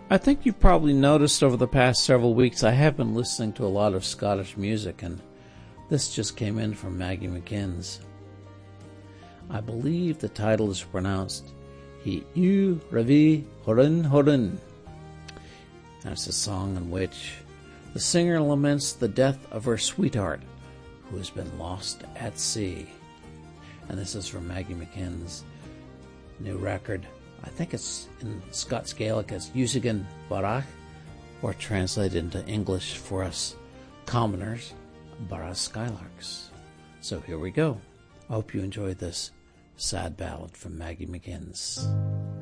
I think you've probably noticed over the past several weeks I have been listening to a lot of Scottish music, and this just came in from Maggie McKinns. I believe the title is pronounced He U Ravi Horin Horin. That's a song in which the singer laments the death of her sweetheart, who has been lost at sea. And this is from Maggie McKinn's new record. I think it's in Scots Gaelic as Usigan Barach, or translated into English for us commoners, Barra Skylarks. So here we go. I hope you enjoyed this sad ballad from Maggie McKinns.